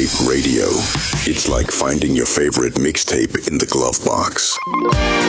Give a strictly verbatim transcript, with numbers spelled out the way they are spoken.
Radio. It's like finding your favorite mixtape in the glove box.